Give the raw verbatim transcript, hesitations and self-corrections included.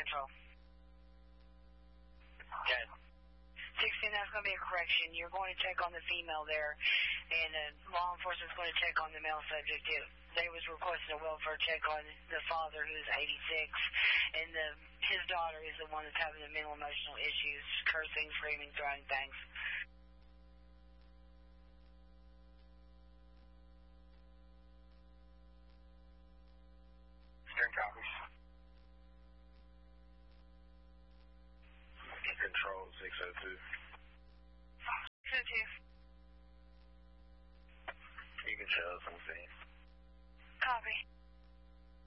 Patrol. Okay. sixteen, that's going to be a correction. You're going to check on the female there, and uh, law enforcement's going to check on the male subject. It, they was requesting a welfare check on the father, who's eighty-six, and the, his daughter is the one that's having the mental emotional issues, cursing, screaming, throwing things. Stern copies. Control six oh two.